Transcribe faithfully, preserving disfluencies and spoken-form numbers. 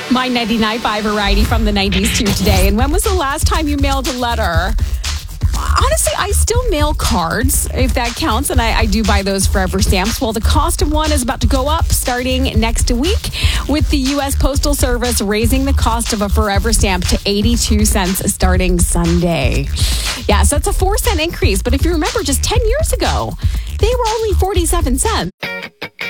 My ninety-nine point five variety from the nineties too today. And when was the last time you mailed a letter? Honestly, I still mail cards, if that counts, and I, I do buy those Forever stamps. Well, the cost of one is about to go up starting next week with the U S Postal Service raising the cost of a Forever stamp to eighty-two cents starting Sunday. Yeah, so it's a four cent increase, but if you remember just ten years ago, they were only forty-seven cents.